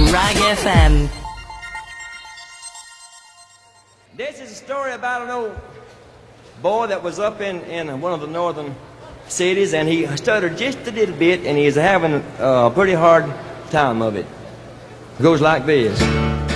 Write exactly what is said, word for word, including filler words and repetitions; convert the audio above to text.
Rag F M. This is a story about an old boy that was up in, in one of the northern cities, and he stuttered just a little bit, and he was having a pretty hard time of it. It goes like this.